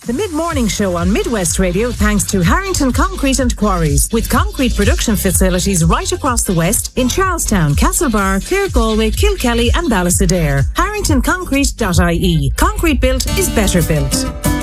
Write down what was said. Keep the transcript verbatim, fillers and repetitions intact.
The mid-morning show on Midwest Radio thanks to Harrington Concrete and Quarries, with concrete production facilities right across the West in Charlestown, Castlebar, Clare Galway, Kilkelly and Ballysadare. harrington concrete dot I E. Concrete built is better built.